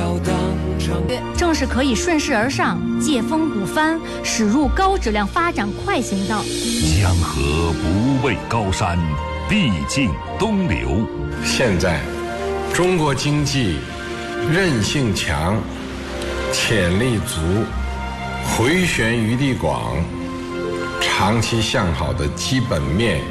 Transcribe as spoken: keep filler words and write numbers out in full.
正是可以顺势而上，借风鼓帆，驶入高质量发展快行道。 江河不畏高山，必尽东流。 现在中国经济韧性强，潜力足，回旋余地广，长期向好的基本面